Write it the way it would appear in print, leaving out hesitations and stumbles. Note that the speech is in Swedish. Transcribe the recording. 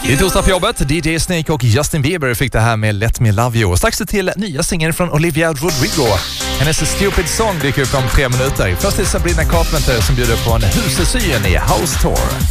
I torsdag på jobbet, DJ Snake och Justin Bieber fick det här med Let Me Love You. Strax till nya singeln från Olivia Rodrigo. Hennes Stupid Song dyker upp om 3 minuter. Först till Sabrina Carpenter som bjuder på en husesyn i House Tour.